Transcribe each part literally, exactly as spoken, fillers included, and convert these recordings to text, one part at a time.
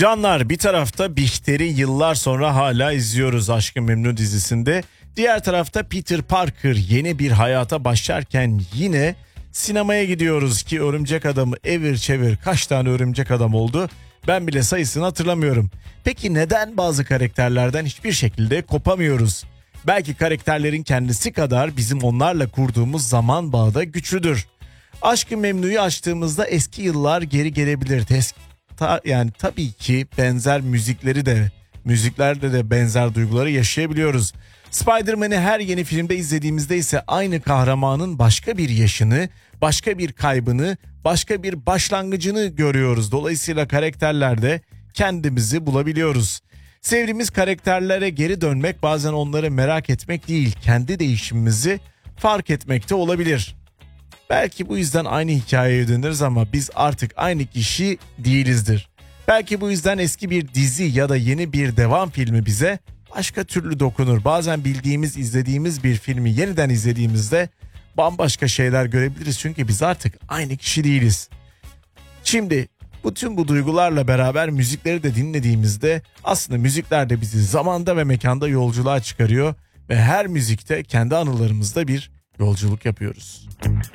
Canlar, bir tarafta Bihter'i yıllar sonra hala izliyoruz Aşk-ı Memnu dizisinde. Diğer tarafta Peter Parker yeni bir hayata başlarken yine sinemaya gidiyoruz ki Örümcek Adam'ı evir çevir kaç tane Örümcek Adam oldu ben bile sayısını hatırlamıyorum. Peki neden bazı karakterlerden hiçbir şekilde kopamıyoruz? Belki karakterlerin kendisi kadar bizim onlarla kurduğumuz zaman bağı da güçlüdür. Aşk-ı Memnu'yu açtığımızda eski yıllar geri gelebilir. Tes- ta- yani tabii ki benzer müzikleri de müziklerde de benzer duyguları yaşayabiliyoruz. Spider-Man'i her yeni filmde izlediğimizde ise aynı kahramanın başka bir yaşını, başka bir kaybını, başka bir başlangıcını görüyoruz. Dolayısıyla karakterlerde kendimizi bulabiliyoruz. Sevdiğimiz karakterlere geri dönmek bazen onları merak etmek değil, kendi değişimimizi fark etmekte olabilir. Belki bu yüzden aynı hikayeye döneriz ama biz artık aynı kişi değilizdir. Belki bu yüzden eski bir dizi ya da yeni bir devam filmi bize başka türlü dokunur. Bazen bildiğimiz, izlediğimiz bir filmi yeniden izlediğimizde bambaşka şeyler görebiliriz. Çünkü biz artık aynı kişi değiliz. Şimdi bütün bu duygularla beraber müzikleri de dinlediğimizde aslında müzikler de bizi zamanda ve mekanda yolculuğa çıkarıyor. Ve her müzikte kendi anılarımızda bir yolculuk yapıyoruz.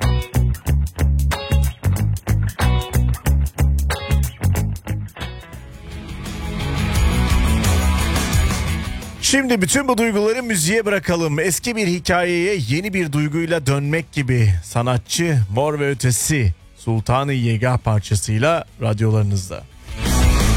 Şimdi bütün bu duyguları müziğe bırakalım. Eski bir hikayeye yeni bir duyguyla dönmek gibi. Sanatçı Mor ve Ötesi Sultan-ı Yegah parçasıyla radyolarınızda.